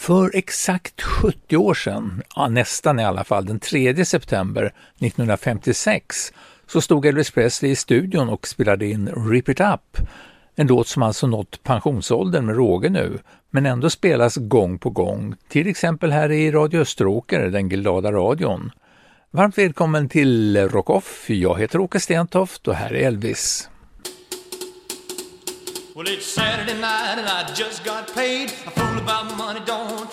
För exakt 70 år sedan, nästan i alla fall, den 3 september 1956, så stod Elvis Presley i studion och spelade in Rip It Up, en låt som alltså nått pensionsåldern med råge nu, men ändå spelas gång på gång, till exempel här i Radio Österåker, den glada radion. Varmt välkommen till Rock Off, jag heter Åke Stentoft och här är Elvis. Well, it's Saturday night and I just got paid. A fool about money don't